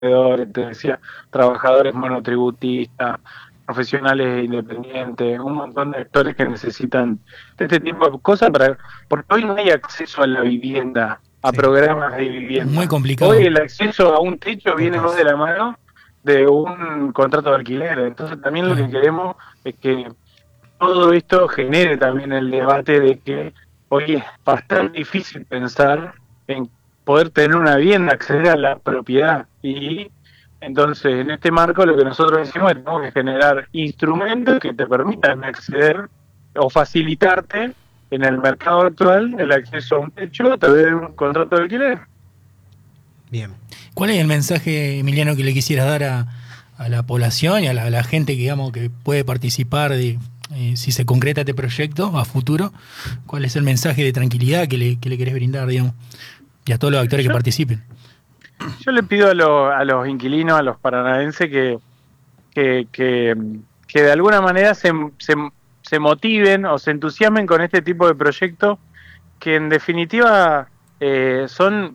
emprendedores, te decía, trabajadores monotributistas, profesionales independientes, un montón de actores que necesitan de este tipo de cosas porque hoy no hay acceso a la vivienda, a Sí, programas de Muy vivienda. Hoy complicado. el acceso a un techo viene más de pocos. la mano de un contrato de alquiler. Entonces también lo Claro. que queremos es que todo esto genere también el debate de que hoy es bastante difícil pensar en poder tener una vivienda, acceder a la propiedad. Y entonces, en este marco, lo que nosotros decimos es que tenemos que generar instrumentos que te permitan acceder o facilitarte en el mercado actual el acceso a un techo a través de un contrato de alquiler. Bien. ¿Cuál es el mensaje, Emiliano, que le quisieras dar a la población y a la gente que, digamos, que puede participar de, si se concreta este proyecto a futuro? ¿Cuál es el mensaje de tranquilidad que le querés brindar, digamos, y a todos los actores que Yo, participen? yo le pido a los inquilinos, a los paranaenses, que, que, que de alguna manera se motiven o se entusiasmen con este tipo de proyectos que en definitiva son,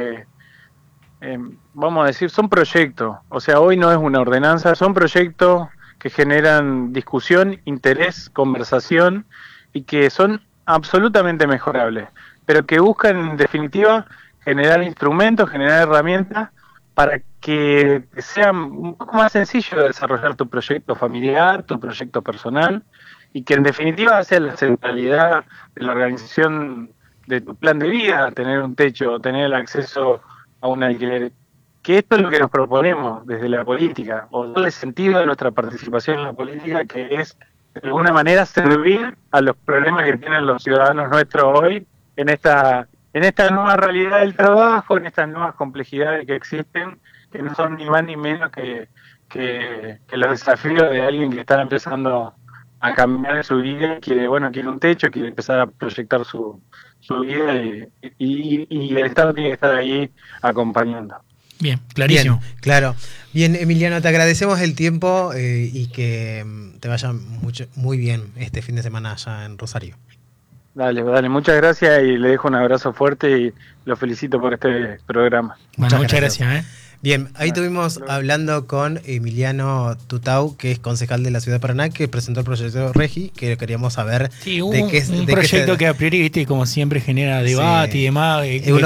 vamos a decir, son proyectos. O sea, hoy no es una ordenanza, son proyectos que generan discusión, interés, conversación y que son absolutamente mejorables, pero que buscan en definitiva generar instrumentos, generar herramientas para que sea un poco más sencillo desarrollar tu proyecto familiar, tu proyecto personal, y que en definitiva sea la centralidad de la organización de tu plan de vida, tener un techo, tener el acceso a un alquiler. Que esto es lo que nos proponemos desde la política, o darle sentido a nuestra participación en la política, que es de alguna manera servir a los problemas que tienen los ciudadanos nuestros hoy en esta nueva realidad del trabajo, en estas nuevas complejidades que existen, que no son ni más ni menos que los desafíos de alguien que está empezando a cambiar su vida, quiere un techo, quiere empezar a proyectar su vida y el Estado tiene que estar ahí acompañando. Bien, clarísimo. Bien, claro. Bien, Emiliano, te agradecemos el tiempo y que te vaya muy bien este fin de semana allá en Rosario. Dale, muchas gracias y le dejo un abrazo fuerte y lo felicito por este programa. Bueno, muchas gracias. Bien, ahí estuvimos hablando con Emiliano Tutau, que es concejal de la Ciudad de Paraná, que presentó el proyecto Regi, que queríamos saber sí, un proyecto que a priori, viste, como siempre genera debate, sí, y demás,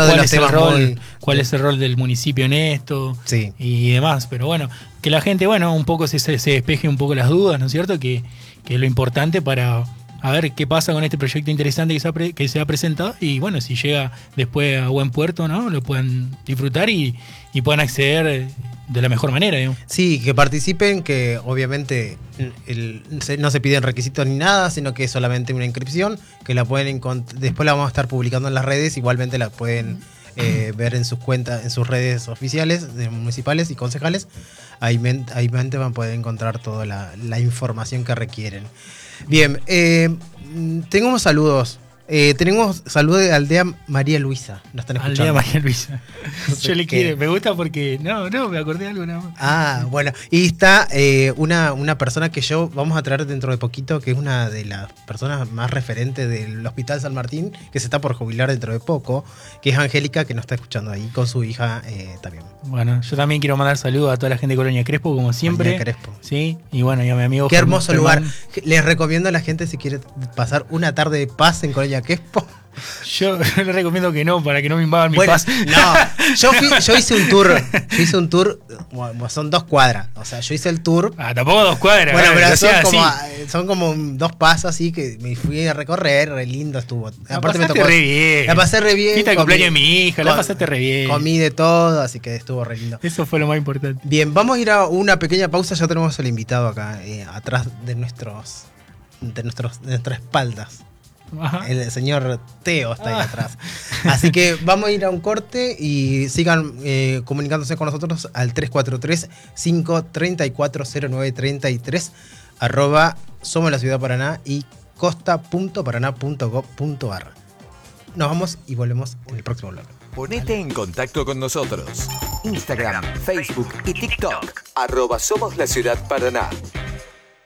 cuál es el rol del municipio en esto, sí, y demás, pero bueno, que la gente, un poco se despeje un poco las dudas, ¿no es cierto? Que es lo importante para a ver qué pasa con este proyecto interesante que se ha presentado y bueno, si llega después a buen puerto, ¿no? Lo puedan disfrutar y puedan acceder de la mejor manera, digamos. Sí, que participen, que obviamente no se piden requisitos ni nada, sino que es solamente una inscripción, que la pueden después la vamos a estar publicando en las redes, igualmente la pueden ver en sus cuentas, en sus redes oficiales, de municipales y concejales. Ahí van a poder encontrar toda la información que requieren. Bien, tenemos saludos. Tenemos saludos de Aldea María Luisa. Nos están escuchando. Aldea María Luisa. Yo le quiero, me gusta porque. No, me acordé de algo nada más. Ah, bueno. Y está una persona que vamos a traer dentro de poquito, que es una de las personas más referentes del Hospital San Martín, que se está por jubilar dentro de poco, que es Angélica, que nos está escuchando ahí con su hija también. Bueno, yo también quiero mandar saludos a toda la gente de Colonia Crespo, como siempre. Colonia Crespo. Sí, y bueno, y a mi amigo. Qué hermoso lugar. Les recomiendo a la gente, si quiere pasar una tarde de paz en Colonia Crespo. Yo le recomiendo que no, para que no me invadan mi paz. No, yo hice un tour. Son 2 cuadras. O sea, yo hice el tour. Tampoco 2 cuadras. Bueno, pero son como 2 pasos así que me fui a recorrer, re lindo estuvo. Aparte me tocó. Re bien. La pasé re bien. Fuiste al cumpleaños de mi hija, la pasaste re bien. Comí de todo, así que estuvo re lindo. Eso fue lo más importante. Bien, vamos a ir a una pequeña pausa. Ya tenemos al invitado acá, atrás de nuestras espaldas. Ajá. El señor Teo está ahí atrás. Así que vamos a ir a un corte y sigan comunicándose con nosotros al 343-534-0933 @Somos la Ciudad de Paraná y costa.paraná.gov.ar. Nos vamos y volvemos en el próximo bloque. Ponete en contacto con nosotros. Instagram, Facebook y TikTok. @Somos la Ciudad Paraná.